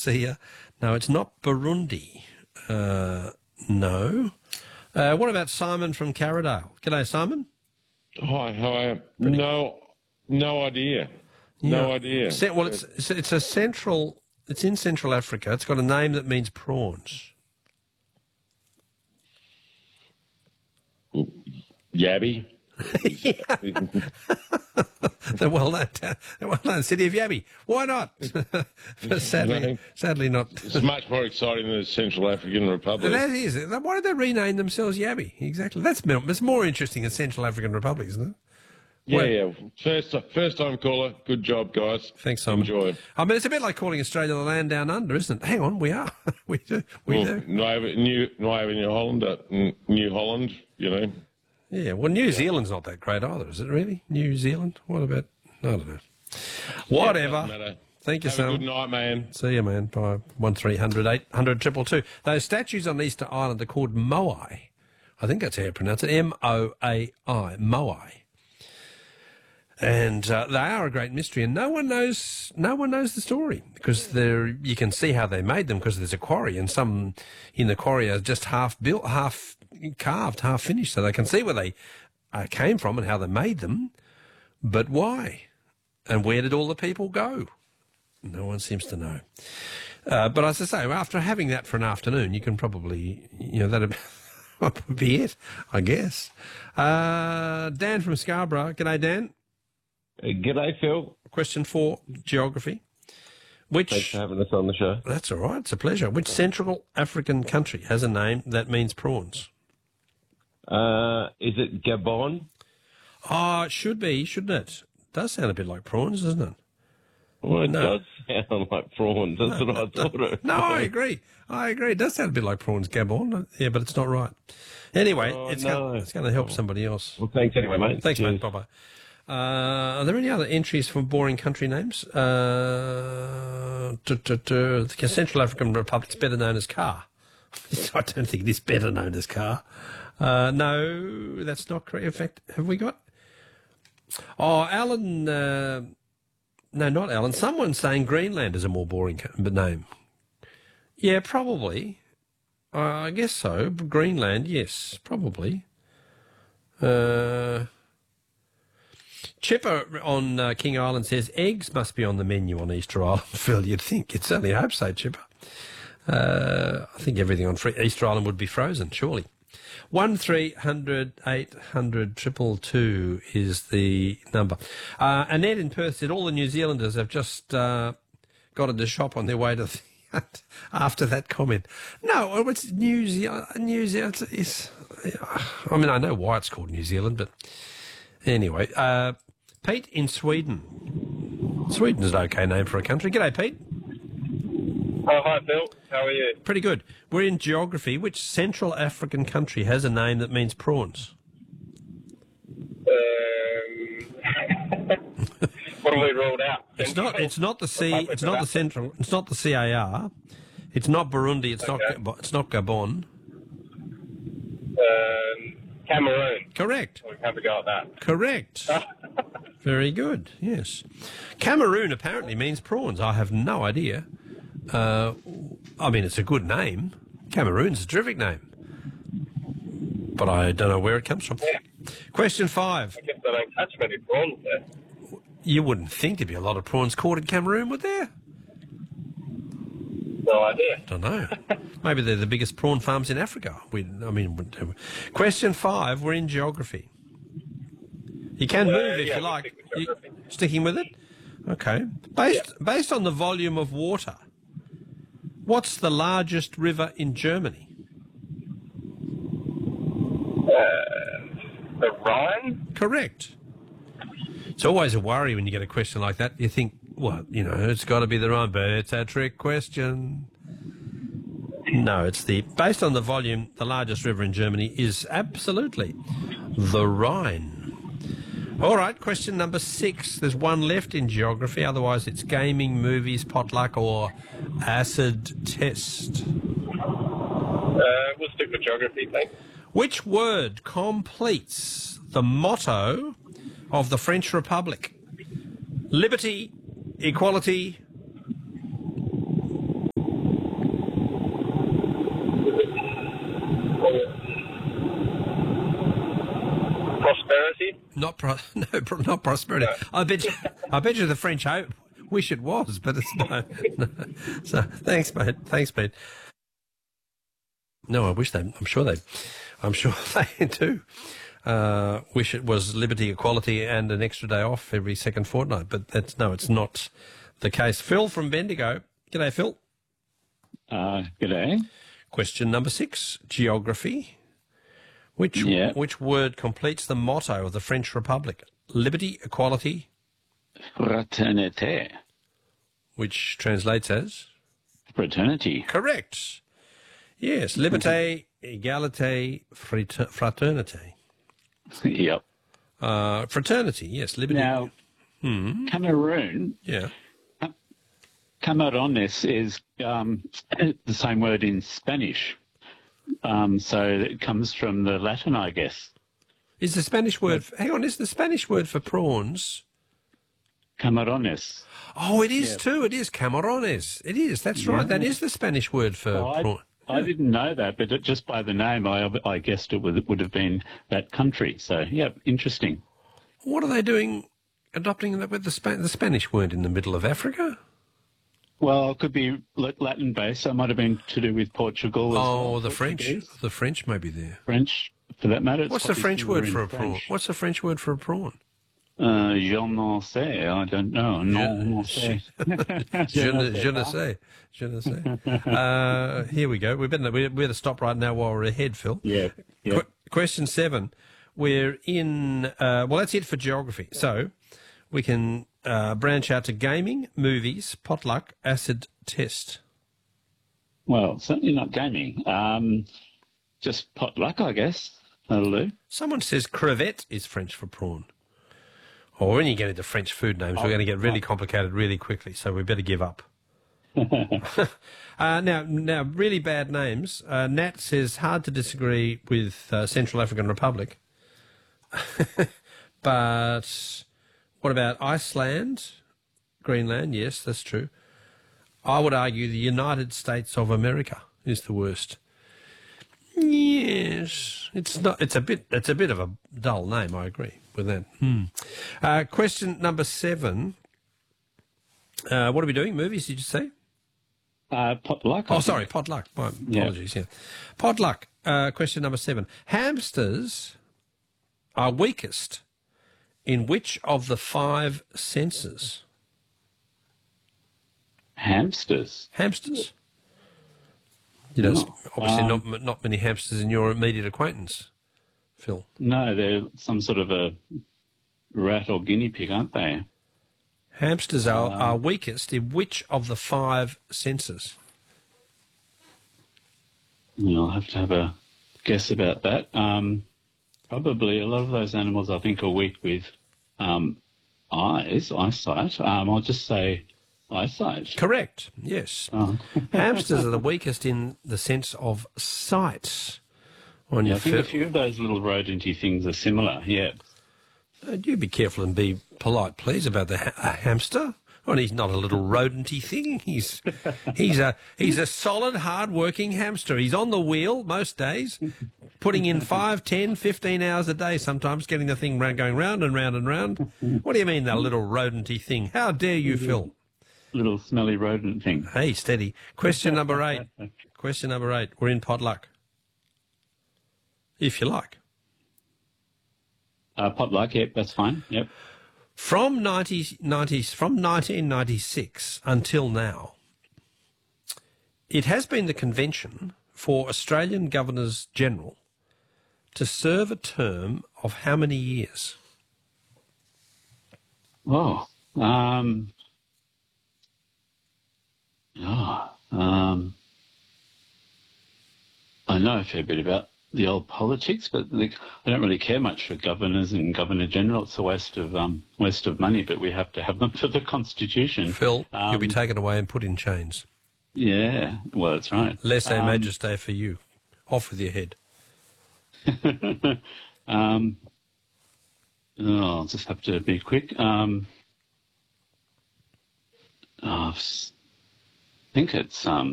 See ya. No, it's not Burundi. No. What about Simon from Carradale? G'day, Simon. Hi, how are you? No idea. No idea. Well, it's a central. It's in Central Africa. It's got a name that means prawns. Yabby. The well-known city of Yabby. Why not? sadly not. It's much more exciting than the Central African Republic. That is. Why did they rename themselves Yabby? Exactly. That's more interesting than Central African Republic, isn't it? Yeah. First time caller. Good job, guys. Thanks, Simon. Enjoy. I mean, it's a bit like calling Australia the land down under, isn't it? Hang on, we are. we do. New Holland, you know. Yeah, well, New Zealand's not that great either, is it really? New Zealand? What about... I don't know. Whatever. Yeah, Thank you, Simon. Have a good night, man. See you, man. Bye. 1300 800 222. Those statues on Easter Island are called Moai. I think that's how you pronounce it. Moai. Moai. And they are a great mystery, and no one knows the story, because you can see how they made them, because there's a quarry, and some in the quarry are just half built, half carved, half finished, so they can see where they came from and how they made them. But why? And where did all the people go? No one seems to know. But as I say, after having that for an afternoon, you can probably, that would be it, I guess. Dan from Scarborough. G'day, Dan. G'day, Phil. Question 4, geography. Thanks for having us on the show. That's all right. It's a pleasure. Which Central African country has a name that means prawns? Is it Gabon? Oh, it should be, shouldn't it? It does sound a bit like prawns, doesn't it? Well, it does sound like prawns. That's what I thought it. No, I agree. It does sound a bit like prawns, Gabon. Yeah, but it's not right. Anyway, it's going to help somebody else. Well, thanks anyway, mate. Thanks, mate. Bye-bye. Are there any other entries for boring country names? The Central African Republic is better known as Car. I don't think it is better known as Car. No, that's not correct. In fact, have we got... Oh, Alan... no, not Alan. Someone's saying Greenland is a more boring name. Yeah, probably. I guess so. Greenland, yes, probably. Chipper on King Island says eggs must be on the menu on Easter Island. Phil, you'd think. You'd certainly hope so, Chipper. I think everything on Easter Island would be frozen, surely. 1300 800 222 is the number. Annette in Perth said all the New Zealanders have just got into shop on their way to the after that comment. No, it's New Zealand. New Zealand is... I mean, I know why it's called New Zealand, but anyway. Pete in Sweden. Sweden's an okay name for a country. G'day, Pete. Oh, hi, Phil. How are you? Pretty good. We're in geography. Which Central African country has a name that means prawns? What have we ruled out? It's not the C. It's not the Central. It's not the CAR. It's not Burundi. It's not Gabon. Cameroon. Correct. We have a go at that. Correct. Very good. Yes. Cameroon apparently means prawns. I have no idea. I mean, it's a good name. Cameroon's a terrific name. But I don't know where it comes from. Yeah. Question 5. I guess they don't catch many prawns there. You wouldn't think there'd be a lot of prawns caught in Cameroon, would there? No idea. Don't know. Maybe they're the biggest prawn farms in Africa. Question 5, we're in geography. You can move if you like. Sticking with it? Okay. Based on the volume of water, what's the largest river in Germany? The Rhine? Correct. It's always a worry when you get a question like that. You think, well, it's got to be the Rhine, but it's a trick question. No, based on the volume, the largest river in Germany is absolutely the Rhine. All right, question number 6. There's one left in geography, otherwise it's gaming, movies, potluck, or acid test. We'll stick with geography, thanks. Which word completes the motto of the French Republic? Liberty, equality, not prosperity. I bet you the French wish it was, but it's no. So thanks, mate. Thanks, Pete. No, I'm sure they do. Wish it was liberty, equality, and an extra day off every second fortnight, but it's not the case. Phil from Bendigo. G'day, Phil. G'day. Question number 6, geography. Which word completes the motto of the French Republic? Liberty, equality. Fraternité. Which translates as? Fraternity. Correct. Yes, liberté, égalité, fraternité. Yep. Fraternity, yes, liberty. Now, Cameroon. Yeah. Camarones is the same word in Spanish. So it comes from the Latin, I guess. Is the Spanish word... is the Spanish word for prawns? Camarones. Oh, it is too. It is camarones. It is. That's right. That is the Spanish word for prawn. I didn't know that, but just by the name, I guessed it would have been that country. So, yeah, interesting. What are they doing adopting that with the Spanish weren't in the middle of Africa? Well, it could be Latin-based. So it might have been to do with Portugal as well. The French. The French may be there. French, for that matter. What's the French word for a prawn? What's the French word for a prawn? Je n'en sais. I don't know. Non sais. Je ne sais. Je ne sais. Here we go. We better stop right now while we're ahead, Phil. Yeah. Question 7. We're in... that's it for geography. So we can branch out to gaming, movies, potluck, acid test. Well, certainly not gaming. Just potluck, I guess. That'll do. Someone says crevette is French for prawn. Or when you get into French food names, we're going to get really complicated really quickly, so we better give up. Now, really bad names. Nat says, hard to disagree with Central African Republic. But what about Iceland? Greenland, yes, that's true. I would argue the United States of America is the worst. Yes, it's not. It's a bit of a dull name. I agree with that. Question number 7. What are we doing? Movies? Did you say? Potluck. Oh, sorry, potluck. My apologies. Yeah, potluck. Question number 7. Hamsters are weakest in which of the 5 senses? Hamsters. Hamsters. You know, obviously not many hamsters in your immediate acquaintance, Phil. No, they're some sort of a rat or guinea pig, aren't they? Hamsters are weakest in which of the 5 senses? I'll have to have a guess about that. Probably a lot of those animals I think are weak with eyesight. I'll just say eyesight. Correct, yes. Hamsters are the weakest in the sense of sight. I think a few of those little rodenty things are similar, yeah. You be careful and be polite, please, about the hamster. Well, he's not a little rodenty thing. He's a solid, hard-working hamster. He's on the wheel most days, putting in 5, 10, 15 hours a day sometimes, getting the thing going round and round and round. What do you mean, that little rodenty thing? How dare you, Phil? Little smelly rodent thing. Hey, steady. Question number 8. Question number 8. We're in potluck. If you like. Potluck, yep, that's fine, yep. From 1996 until now, it has been the convention for Australian Governors General to serve a term of how many years? I know a fair bit about the old politics, but I don't really care much for governors and governor general. It's a waste of money, but we have to have them for the Constitution. Phil, you'll be taken away and put in chains. Yeah, well, that's right. Lese majeste for you. Off with your head. I'll just have to be quick. I think it's